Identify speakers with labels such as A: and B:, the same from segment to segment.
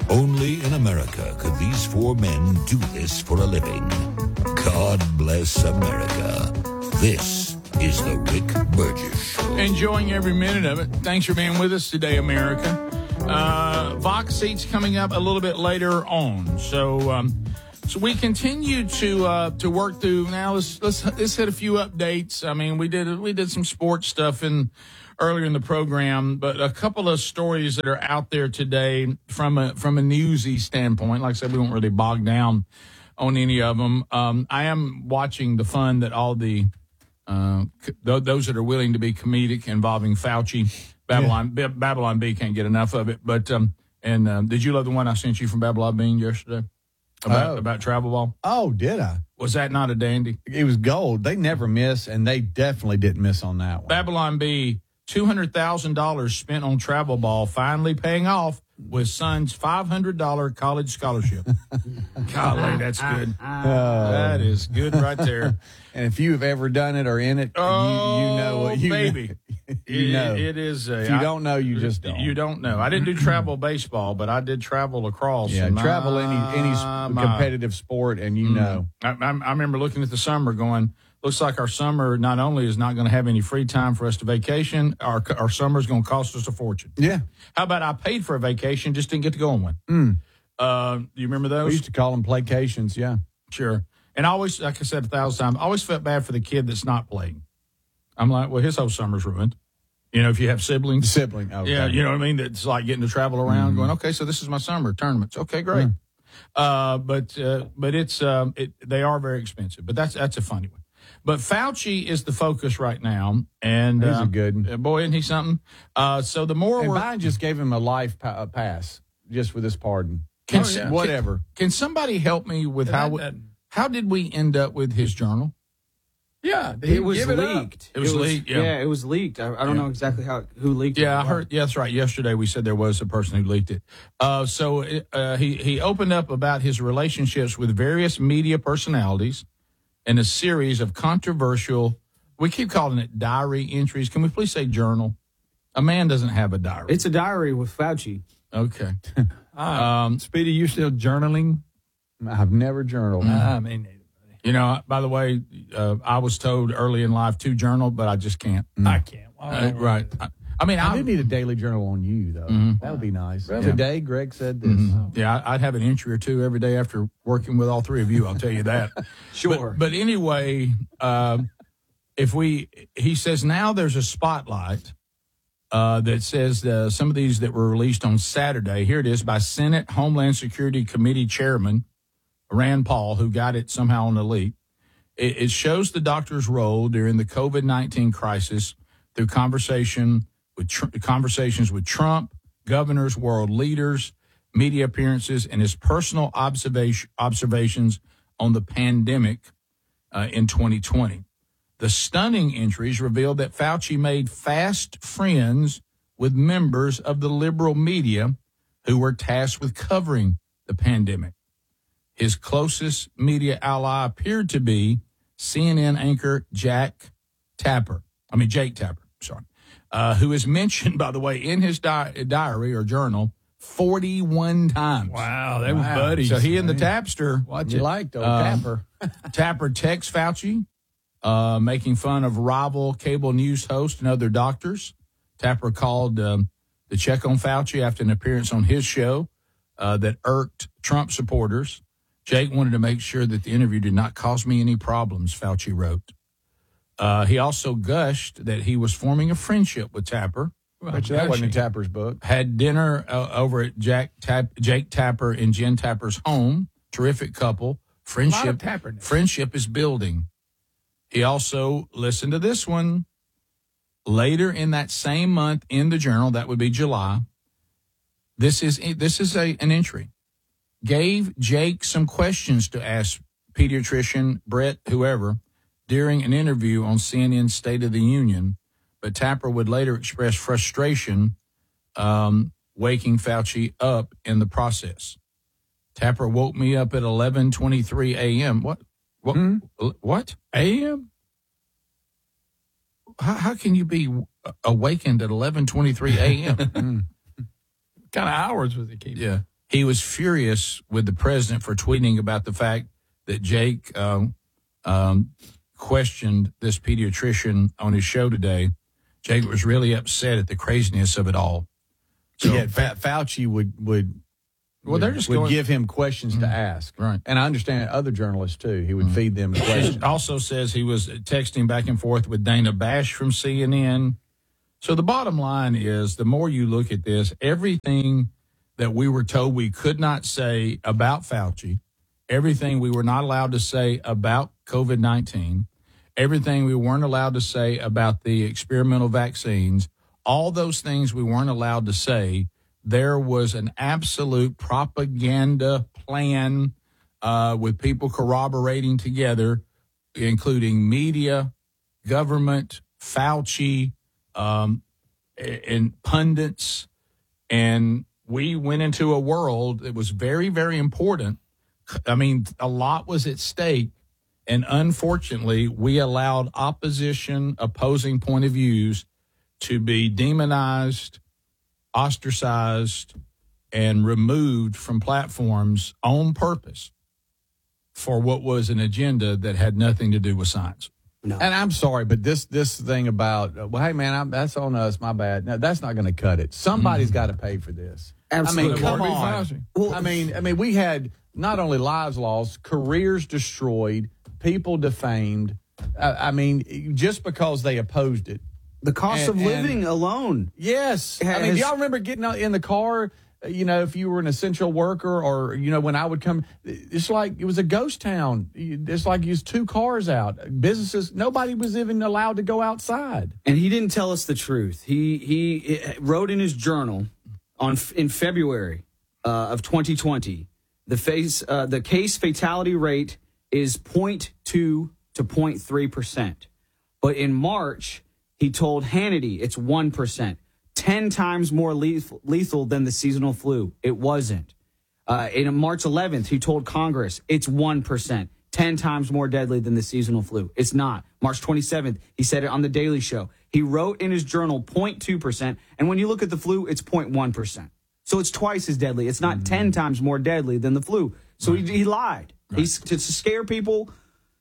A: Only in America could these four men do this for a living. God bless America. This is the Rick Burgess Show.
B: Enjoying every minute of it. Thanks for being with us today, America. Vox seats coming up a little bit later on. So we continue to work through. Now let's hit a few updates. I mean, we did some sports stuff earlier in the program, but a couple of stories that are out there today from a newsy standpoint. Like I said, we won't really bog down on any of them. I am watching the fun that all the those that are willing to be comedic involving Fauci, Babylon B can't get enough of it. But did you love the one I sent you from Babylon B yesterday about travel ball?
C: Oh, did I?
B: Was that not a dandy?
C: It was gold. They never miss, and they definitely didn't miss on that one.
B: Babylon B, $200,000 spent on travel ball, finally paying off with son's $500 college scholarship. Golly, that's good. That is good right there.
C: And if you have ever done it or in it, you know what you
B: baby.
C: You know.
B: It is.
C: If you don't know, you just don't.
B: You don't know. I didn't do travel baseball, but I did travel lacrosse.
C: Yeah, travel any competitive sport, and you know.
B: I remember looking at the summer going, looks like our summer not only is not going to have any free time for us to vacation, our summer is going to cost us a fortune.
C: Yeah.
B: How about I paid for a vacation, just didn't get to go on one? Do you remember those?
C: We used to call them playcations, yeah.
B: Sure. And I always, like I said 1,000 times, I always felt bad for the kid that's not playing. I'm like, well, his whole summer's ruined. You know, if you have siblings.
C: Sibling, okay.
B: Yeah, you know what I mean? That's like getting to travel around going, okay, so this is my summer tournaments. Okay, great. But they are very expensive. But that's a funny one. But Fauci is the focus right now. And
C: he's a good one.
B: Boy, isn't he something? So the more
C: Biden just gave him a life pass just with this pardon.
B: Whatever. Can somebody help me with how did we end up with his journal?
D: Yeah, it was leaked.
B: It was leaked.
D: Yeah, it was leaked. I don't know exactly who leaked it.
B: Yeah, I heard. Yeah, that's right. Yesterday we said there was a person who leaked it. So he opened up about his relationships with various media personalities in a series of controversial. We keep calling it diary entries. Can we please say journal? A man doesn't have a diary.
D: It's a diary with Fauci.
B: Okay.
E: Speedy, you still journaling?
C: I've never journaled.
E: I mean,
B: you know, by the way, I was told early in life to journal, but I just can't.
E: I can't.
B: Right. I mean,
C: I do need a daily journal on you, though. That would be nice.
E: Really?
C: Today, Greg said this.
B: Yeah, I'd have an entry or two every day after working with all three of you. I'll tell you that.
D: Sure.
B: But anyway, he says now there's a spotlight that says some of these that were released on Saturday. Here it is by Senate Homeland Security Committee Chairman Rand Paul, who got it somehow on the leak. It shows the doctor's role during the COVID-19 crisis through conversations with Trump, governors, world leaders, media appearances, and his personal observations on the pandemic in 2020. The stunning entries revealed that Fauci made fast friends with members of the liberal media who were tasked with covering the pandemic. His closest media ally appeared to be CNN anchor Jake Tapper, who is mentioned, by the way, in his diary or journal 41 times.
E: Wow, they were buddies.
B: So he and the Tapster.
C: What you liked, Tapper.
B: Tapper texts Fauci, making fun of rival cable news hosts and other doctors. Tapper called to check on Fauci after an appearance on his show that irked Trump supporters. Jake wanted to make sure that the interview did not cause me any problems, Fauci wrote. He also gushed that he was forming a friendship with Tapper.
C: Which that wasn't in Tapper's book.
B: Had dinner over at Jake Tapper and Jen Tapper's home. Terrific couple. Friendship is building. He also, listened to this one, later in that same month in the journal, that would be July, this is an entry. Gave Jake some questions to ask pediatrician, Brett, whoever, during an interview on CNN's State of the Union, but Tapper would later express frustration waking Fauci up in the process. Tapper woke me up at 11:23 a.m. What? What?
E: A.m.?
B: How can you be awakened at 11:23 a.m.?
E: What kind of hours was it keeping?
B: Yeah. He was furious with the president for tweeting about the fact that Jake questioned this pediatrician on his show today. Jake was really upset at the craziness of it all.
C: So yeah, Fauci would give him questions to ask.
B: Right.
C: And I understand other journalists, too. He would feed them questions.
B: It also says he was texting back and forth with Dana Bash from CNN. So the bottom line is, the more you look at this, everything that we were told we could not say about Fauci, everything we were not allowed to say about COVID-19, everything we weren't allowed to say about the experimental vaccines, all those things we weren't allowed to say, there was an absolute propaganda plan with people corroborating together, including media, government, Fauci, and pundits. And we went into a world that was very, very important. I mean, a lot was at stake. And unfortunately, we allowed opposing point of views to be demonized, ostracized, and removed from platforms on purpose for what was an agenda that had nothing to do with science.
C: No. And I'm sorry, but this thing about, well, hey, man, that's on us, my bad. No, that's not going to cut it. Somebody's got to pay for this.
D: Absolutely.
C: I mean, come on. Well, I mean, we had not only lives lost, careers destroyed, people defamed. I mean, just because they opposed it.
D: The cost of living alone.
C: Yes. I mean, do y'all remember getting out in the car, if you were an essential worker or, when I would come, it's like it was a ghost town. It's like you used 2 cars out. Businesses, nobody was even allowed to go outside.
D: And he didn't tell us the truth. He wrote in his journal in February of 2020, the case fatality rate is 0.2 to 0.3%. But in March, he told Hannity it's 1%, 10 times more lethal than the seasonal flu. It wasn't. In March 11th, he told Congress it's 1%, 10 times more deadly than the seasonal flu. It's not. March 27th, he said it on The Daily Show. He wrote in his journal 0.2%, and when you look at the flu, it's 0.1%. So it's twice as deadly. It's not 10 times more deadly than the flu. So he lied. Right. He's to scare people.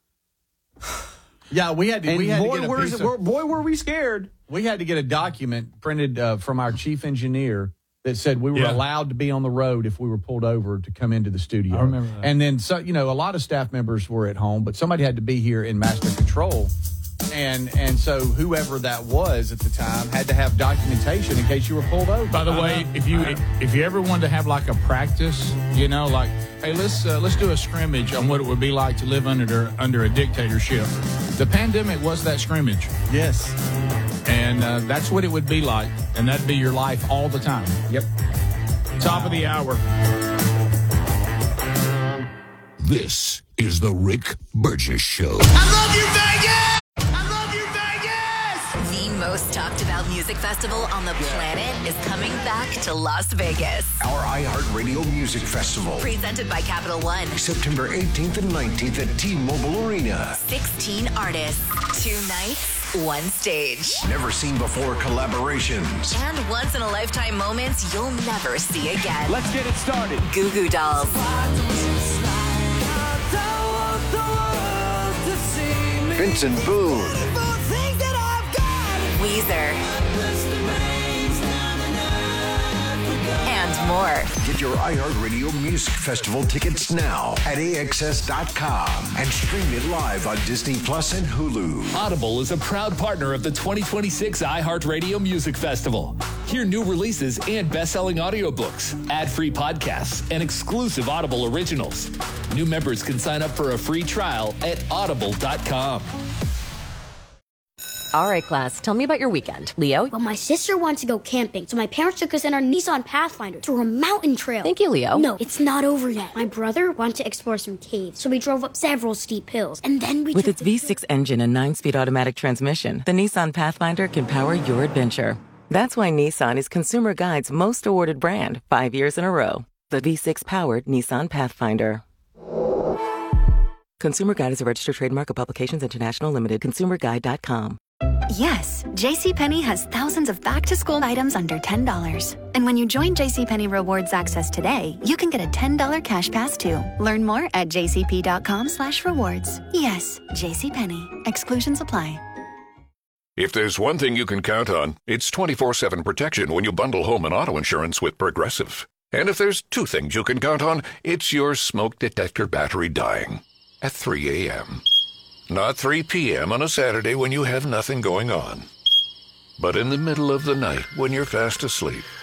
C: Yeah, we had to
D: were we scared.
C: We had to get a document printed from our chief engineer that said we were allowed to be on the road if we were pulled over to come into the studio.
B: I remember that.
C: And then, a lot of staff members were at home, but somebody had to be here in master control. And so whoever that was at the time had to have documentation in case you were pulled over.
B: By the way, if you ever wanted to have like a practice, like, hey, let's do a scrimmage on what it would be like to live under a dictatorship. The pandemic was that scrimmage.
C: Yes.
B: And that's what it would be like. And that'd be your life all the time.
D: Yep.
B: Top of the hour.
A: This is the Rick Burgess Show.
F: I love you, Vegas! I love you, Vegas!
G: The most talked about music festival on the planet is coming back to Las Vegas.
H: Our iHeartRadio Music Festival.
G: Presented by Capital One.
H: September 18th and 19th at T-Mobile Arena.
G: 16 artists, 2 nights, 1 stage.
H: Never seen before collaborations.
G: And once-in-a-lifetime moments you'll never see again.
F: Let's get it started.
G: Goo Goo Dolls.
H: Vincent Boone.
G: Weezer. And more.
H: Get your iHeartRadio Music Festival tickets now at AXS.com and stream it live on Disney Plus and Hulu.
I: Audible is a proud partner of the 2026 iHeartRadio Music Festival. Hear new releases and best-selling audiobooks, ad-free podcasts, and exclusive Audible originals. New members can sign up for a free trial at audible.com.
J: All right, class, tell me about your weekend. Leo?
K: Well, my sister wanted to go camping, so my parents took us in our Nissan Pathfinder to a mountain trail.
J: Thank you, Leo.
K: No, it's not over yet. My brother wanted to explore some caves, so we drove up several steep hills, and then we
L: With its V6 engine and 9-speed automatic transmission, the Nissan Pathfinder can power your adventure. That's why Nissan is Consumer Guide's most awarded brand 5 years in a row. The V6-powered Nissan Pathfinder. Consumer Guide is a registered trademark of Publications International Limited. ConsumerGuide.com.
M: Yes, JCPenney has thousands of back-to-school items under $10. And when you join JCPenney Rewards Access today, you can get a $10 cash pass too. Learn more at jcp.com/rewards. Yes, JCPenney. Exclusions apply.
N: If there's one thing you can count on, it's 24/7 protection when you bundle home and auto insurance with Progressive. And if there's two things you can count on, it's your smoke detector battery dying at 3 a.m. Not 3 p.m. on a Saturday when you have nothing going on, but in the middle of the night when you're fast asleep.